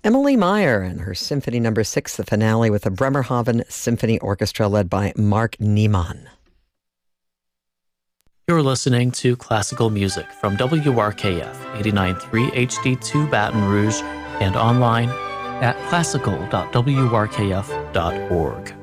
Emily Meyer and her Symphony Number 6, the finale with the Bremerhaven Symphony Orchestra led by Mark Niemann. You're listening to classical music from WRKF 89.3 HD2 Baton Rouge and online at classical.wrkf.org.